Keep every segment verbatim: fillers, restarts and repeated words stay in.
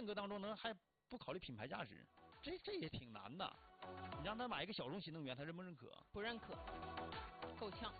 格当中能还不考虑品牌价值，这这也挺难的。你让他买一个小众新能源，他认不认可？ 不认可，够呛，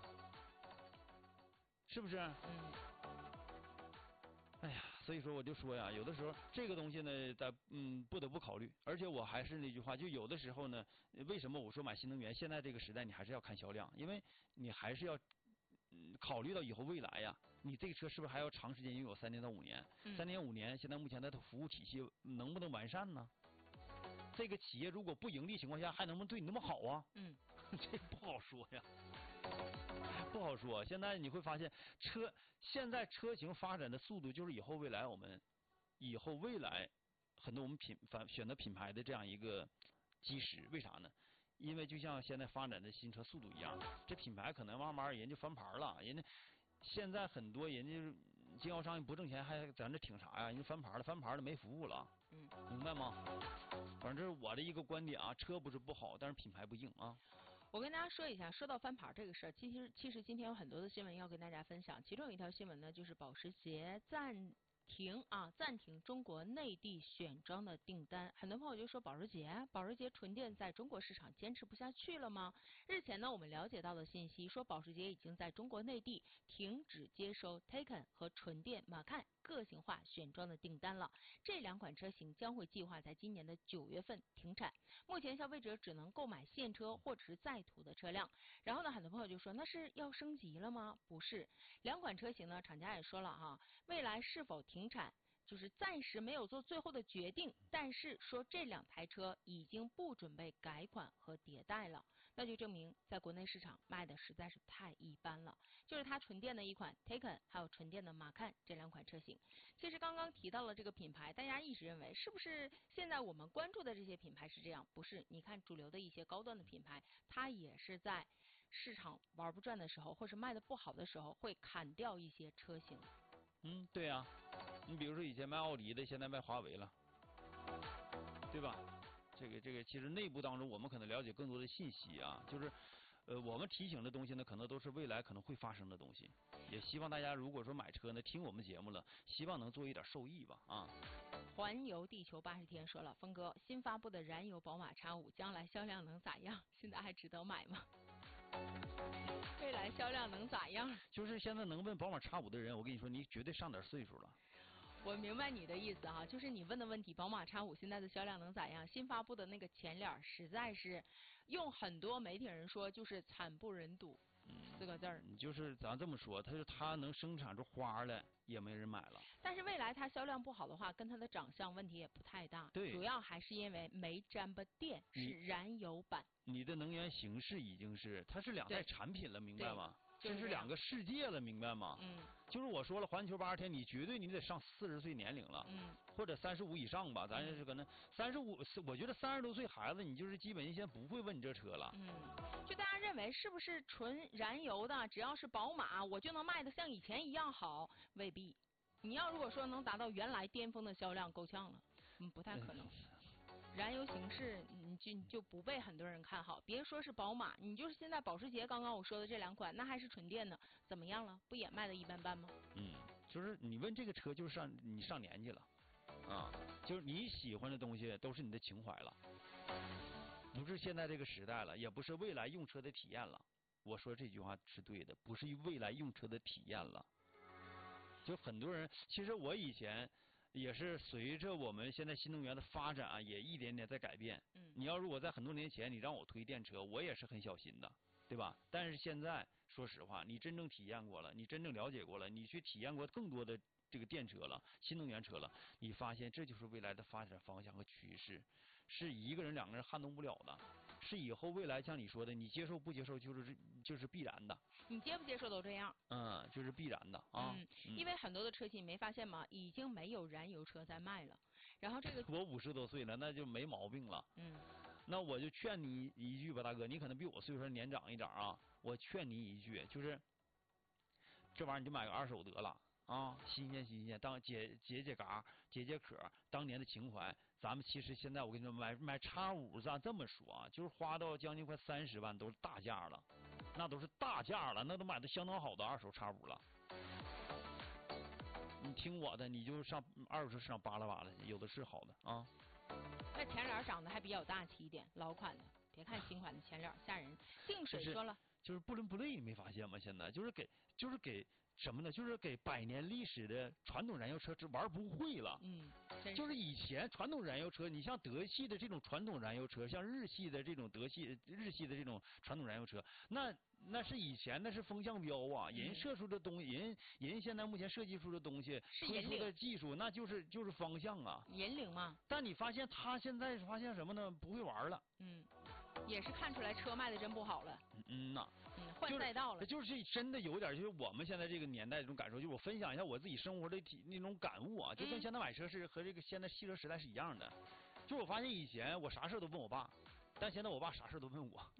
是不是？ 嗯。 哎呀，所以说我就说呀，有的时候这个东西呢，咱嗯不得不考虑。而且我还是那句话，就有的时候呢，为什么我说买新能源？现在这个时代，你还是要看销量，因为你还是要嗯考虑到以后未来呀，你这个车是不是还要长时间拥有三年到五年？ 嗯、 三年五年，现在目前的服务体系能不能完善呢？这个企业如果不盈利情况下，还能不能对你那么好啊？ 嗯， 这不好说呀。不好说，现在你会发现车现在车型发展的速度，就是以后未来我们以后未来很多我们品反选择品牌的这样一个基石。为啥呢？因为就像现在发展的新车速度一样，这品牌可能慢慢人就翻盘了，人家现在很多人家经销商不挣钱，还咱这挺啥呀？人家翻盘了，翻盘了没服务了， 嗯， 明白吗？反正这是我的一个观点啊，车不是不好，但是品牌不硬啊。 我跟大家说一下，说到翻盘这个事儿，其实其实今天有很多的新闻要跟大家分享，其中有一条新闻呢，就是保时捷暂停啊，暂停中国内地选装的订单。很多朋友就说保时捷，保时捷纯电在中国市场坚持不下去了吗？日前呢，我们了解到的信息说，保时捷已经在中国内地停止接收 Taycan 和纯电 Macan 个性化选装的订单了。这两款车型将会计划在今年的九月份停产。目前消费者只能购买现车或者是在途的车辆。然后呢，很多朋友就说，那是要升级了吗？不是，两款车型呢，厂家也说了哈，未来是否停产就是暂时没有做最后的决定，但是说这两台车已经不准备改款和迭代了，那就证明在国内市场卖的实在是太一般了。就是它纯电的一款 Taycan 还有纯电的Macan这两款车型。其实刚刚提到了这个品牌，大家一直认为是不是现在我们关注的这些品牌是这样？不是，你看主流的一些高端的品牌，它也是在市场玩不转的时候，或是卖的不好的时候，会砍掉一些车型。 嗯，对呀、啊，你比如说以前卖奥迪的，现在卖华为了，对吧？这个这个，其实内部当中我们可能了解更多的信息啊，就是呃，我们提醒的东西呢，可能都是未来可能会发生的东西。也希望大家如果说买车呢，听我们节目了，希望能做一点受益吧啊。 环游地球八十天说了，峰哥，新发布的燃油宝马 X 五将来销量能咋样？现在还值得买吗？未来销量能咋样？ 就是现在能问宝马 X 五的人，我跟你说，你绝对上点岁数了。 我明白你的意思哈，就是你问的问题，宝马 X 五现在的销量能咋样？新发布的那个前脸实在是用很多媒体人说就是惨不忍睹四个字儿。 嗯，就是咱这么说，它是它能生产出花来，也没人买了。 但是未来它销量不好的话，跟它的长相问题也不太大。 对， 主要还是因为没沾巴电，是燃油版。 你的能源形式已经是，它是两代产品了，明白吗？ 这是两个世界了，明白吗？ 嗯， 就是我说了，环球八十天，你绝对你得上四十岁年龄了， 嗯， 或者三十五以上吧，咱是可能三十五，我觉得三十多岁孩子，你就是基本现在不会问你这车了。 嗯，就大家认为是不是纯燃油的，只要是宝马，我就能卖得像以前一样好？未必。你要如果说能达到原来巅峰的销量，够呛了，嗯，不太可能。燃油形式你就你就不被很多人看好，别说是宝马，你就是现在保时捷刚刚我说的这两款，那还是纯电的，怎么样了？不也卖的一般般吗？ 嗯，就是你问这个车，就是上你上年纪了啊，就是你喜欢的东西都是你的情怀了，不是现在这个时代了，也不是未来用车的体验了。我说这句话是对的，不是未来用车的体验了。就很多人，其实我以前。也是随着我们现在新能源的发展啊，也一点点在改变。 嗯， 你要如果在很多年前你让我推电车，我也是很小心的，对吧？但是现在说实话，你真正体验过了，你真正了解过了，你去体验过更多的这个电车了，新能源车了，你发现这就是未来的发展方向和趋势，是一个人两个人撼动不了的，是以后未来像你说的，你接受不接受就是就是必然的。 你接不接受都这样。 嗯，就是必然的啊。 嗯，因为很多的车企你没发现吗？已经没有燃油车在卖了。然后这个我五十多岁了，那就没毛病了。 嗯， 那我就劝你一句吧，大哥，你可能比我岁数年长一点啊，我劝你一句，就是这玩意儿你就买个二手得了。啊，新鲜新鲜，当解解解嘎，解解渴，当年的情怀。咱们其实现在我跟你说，买买叉五，咱这么说啊，就是花到将近快三十万，都是大价了，那都是大价了，那都买的相当好的二手叉五了。 你听我的，你就上二手车市场扒拉扒拉去，有的是好的啊。 那前脸长得还比较大气一点，老款的，别看新款的前脸吓人。净水说了， 就是不伦不类，你没发现吗？现在就是给就是给什么呢？就是给百年历史的传统燃油车玩不会了。 嗯， 就是以前传统燃油车，你像德系的这种传统燃油车，像日系的这种德系日系的这种传统燃油车，那那是以前那是风向标啊，人设出的东西，人人现在目前设计出的东西，推出的技术，那就是就是方向啊， 引领嘛。 但你发现他现在发现什么呢？不会玩了。 嗯，也是看出来车卖的真不好了。 嗯呐， 嗯，换赛道了。 就是、就是真的有点，就是我们现在这个年代这种感受，就是我分享一下我自己生活的体那种感悟啊，就跟现在买车是和这个现在汽车时代是一样的。就我发现以前我啥事都问我爸，但现在我爸啥事都问我。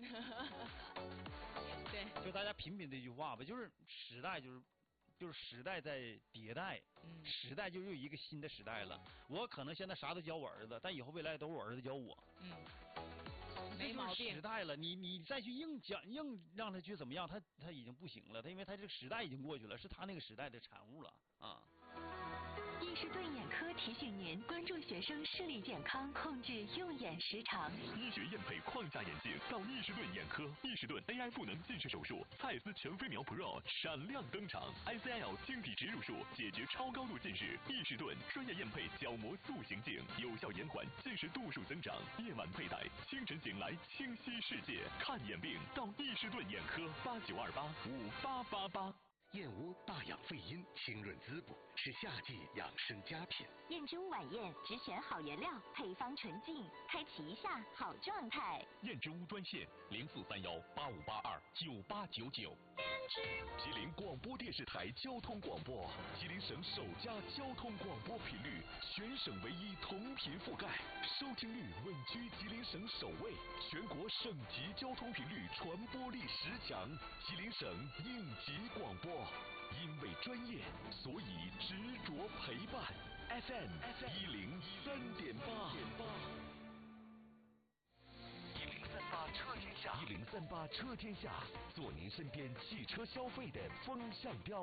对， 就大家品品这句话吧，就是时代就是就是时代在迭代， 嗯， 时代就又一个新的时代了。我可能现在啥都教我儿子，但以后未来都是我儿子教我。 嗯，没毛病。 时代了，你你再去硬讲硬让他去怎么样，他他已经不行了，他因为他这个时代已经过去了，是他那个时代的产物了啊。 易士顿眼科提醒您关注学生视力健康，控制用眼时长。 医学验配框架眼镜到易士顿眼科，易士顿 A I 赋能近视手术，蔡司全飞秒 Pro 闪亮登场 ，I C L 晶体植入术解决超高度近视，易士顿专业验配角膜塑形镜，有效延缓近视度数增长。夜晚佩戴，清晨醒来清晰世界。看眼病到易士顿眼科，八九二八五八八八。 燕窝大养肺阴，清润滋补，是夏季养生佳品。 燕之屋晚宴只选好原料，配方纯净，开启一下好状态。 燕之屋专线零四三幺八五八二九八九九。吉林广播电视台交通广播，吉林省首家交通广播频率，全省唯一同频覆盖，收听率稳居吉林省首位，全国省级交通频率传播力十强，吉林省应急广播。因为专业，所以执着陪伴。F M 一零三点八。 一零三八车天下，一零三八车天下，做您身边汽车消费的风向标。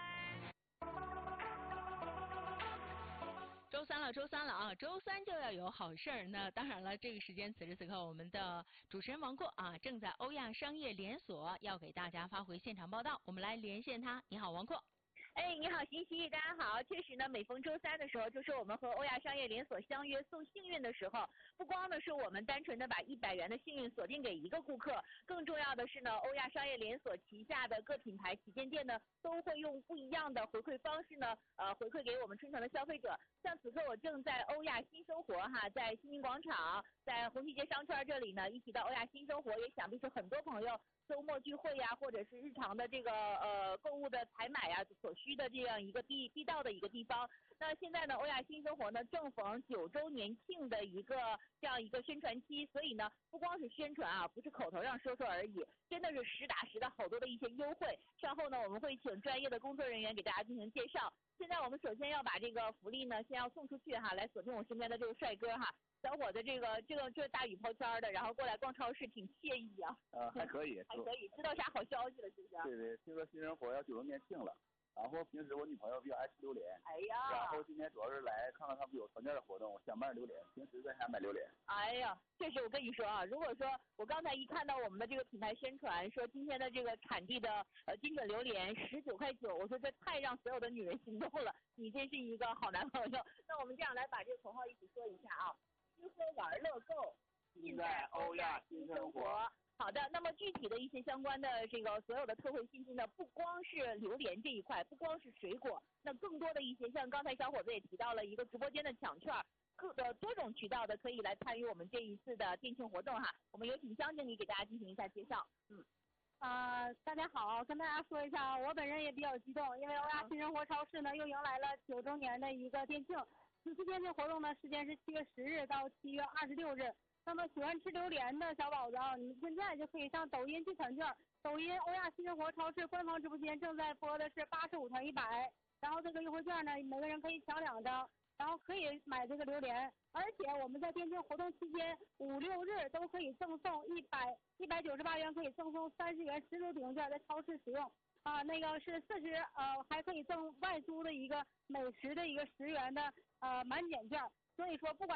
周三了，周三了啊！周三就要有好事儿。那当然了，这个时间此时此刻，我们的主持人王阔啊，正在欧亚商业连锁要给大家发回现场报道。我们来连线他。你好，王阔。 哎，你好，欣欣，大家好。确实呢，每逢周三的时候，就是我们和欧亚商业连锁相约送幸运的时候。不光呢是我们单纯的把一百元的幸运锁定给一个顾客，更重要的是呢，欧亚商业连锁旗下的各品牌旗舰店呢，都会用不一样的回馈方式呢，呃，回馈给我们春城的消费者。像此刻我正在欧亚新生活哈，在新民广场，在红旗街商圈这里呢，一提到欧亚新生活，也想必是很多朋友周末聚会呀，或者是日常的这个呃购物的采买呀所需的这样一个必必到的一个地方。那现在呢，欧亚新生活呢正逢九周年庆的一个这样一个宣传期，所以呢不光是宣传啊，不是口头上说说而已，真的是实打实的好多的一些优惠。稍后呢我们会请专业的工作人员给大家进行介绍。现在我们首先要把这个福利呢先要送出去哈，来锁定我身边的这个帅哥哈。小伙子，这个这个这大雨抛圈的，然后过来逛超市，挺惬意啊。 呃，还可以， 还可以，知道啥好消息了，是不是？ 对对，听说新生活要九周年庆了，然后平时我女朋友比较爱吃榴莲， 哎呀， 然后今天主要是来看看他们有团建的活动，我想买点榴莲，平时在家买榴莲。 哎呀，确实我跟你说啊，如果说我刚才一看到我们的这个品牌宣传，说今天的这个产地的呃精准榴莲十九块九，我说这太让所有的女人心动了，你真是一个好男朋友。那我们这样来把这个口号一起说一下啊。吃喝玩乐购， 尽在欧亚新生活。 好的，那么具体的一些相关的这个所有的特惠信息呢，不光是榴莲这一块，不光是水果，那更多的一些像刚才小伙子也提到了一个直播间的抢券，各的多种渠道的可以来参与我们这一次的店庆活动哈。我们有请江经理给大家进行一下介绍。 嗯。啊、呃，大家好，跟大家说一下，我本人也比较激动，因为欧亚新生活超市呢又迎来了九周年的一个店庆。此次店庆活动呢，时间是七月十日到七月二十六日。那么喜欢吃榴莲的小宝子啊，你们现在就可以上抖音去抢券。抖音欧亚新生活超市官方直播间正在播的是八十五乘一百，然后这个优惠券呢，每个人可以抢两张，然后可以买这个榴莲。而且我们在店庆活动期间，五六日都可以赠送一百一百九十八元，可以赠送三十元十足抵用券，在超市使用。 啊，那个是四十呃还可以赠外租的一个美食的一个十元的呃满减券，所以说不管。